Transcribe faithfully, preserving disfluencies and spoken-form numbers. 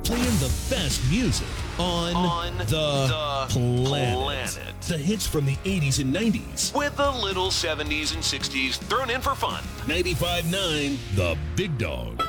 Playing the best music on, On the, the planet. planet. The hits from the eighties and nineties. With a little seventies and sixties thrown in for fun. ninety-five point nine The Big Dog.